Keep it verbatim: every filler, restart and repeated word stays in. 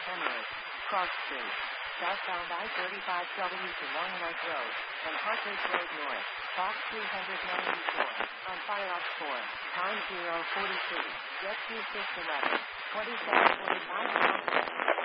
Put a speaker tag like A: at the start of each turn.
A: Emirates, Cross Street, southbound I thirty-five W to Longnight Road, and Hartridge Road North, box three ninety-four, on Fire Ops four, time zero forty-two, rescue six eleven, twenty-seven forty-five.